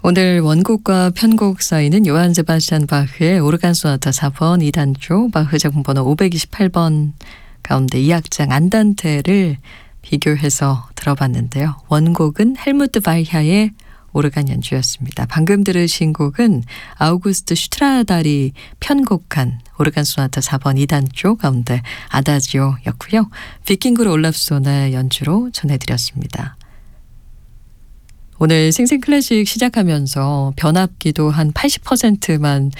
오늘 원곡과 편곡 사이는 요한 세바스찬 바흐의 오르간 소나타 4번 2단조 바흐 작품 번호 528번 가운데 2악장 안단테를 비교해서 들어봤는데요. 원곡은 헬무트 바이하의 오르간 연주였습니다. 방금 들으신 곡은 아우구스트 슈트라다리 편곡한 오르간 소나타 4번 2단조 가운데 아다지오였고요. 비킹그르 올랍손의 연주로 전해드렸습니다. 오늘 생생클래식 시작하면서 변압기도 한 80%만